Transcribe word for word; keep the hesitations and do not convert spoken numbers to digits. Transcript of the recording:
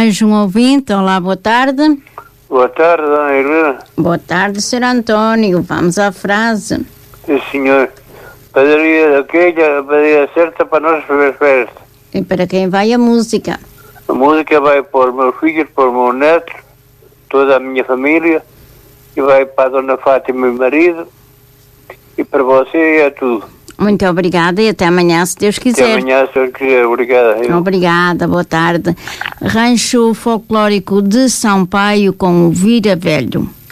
Mais um ouvinte. Olá, boa tarde. Boa tarde, dona Helena. Boa tarde, senhor António. Vamos à frase. Sim, senhor. Padaria daquela, a padaria certa para nós fazer festa. E para quem vai a música? A música vai para os meus filhos, para os meus netos, toda a minha família, e vai para a dona Fátima e o marido, e para você é tudo. Muito obrigada e até amanhã, se Deus quiser. Até amanhã, se Deus quiser. Obrigada. Eu. Obrigada, boa tarde. Rancho Folclórico de São Paio com o Vira Velho.